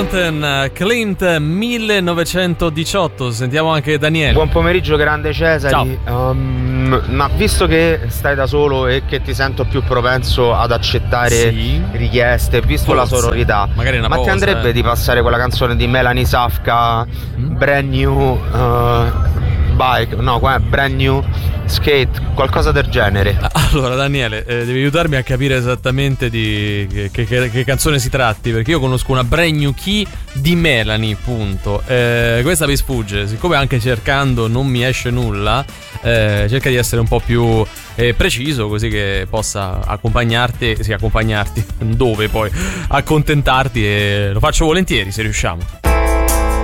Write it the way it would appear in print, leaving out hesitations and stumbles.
Mountain, Clint 1918. Sentiamo anche Daniele. Buon pomeriggio grande Cesari. Ma visto che stai da solo e che ti sento più propenso ad accettare richieste, visto la sororità, magari una ma posa, ti andrebbe di passare quella canzone di Melanie Safka, Brand New Bike, no, Brand New Skate, qualcosa del genere? Allora Daniele, devi aiutarmi a capire esattamente di che canzone si tratti, perché io conosco una Brand New Key di Melanie, punto. Questa mi sfugge, siccome anche cercando non mi esce nulla, cerca di essere un po' più preciso, così che possa accompagnarti, dove poi accontentarti, e lo faccio volentieri se riusciamo.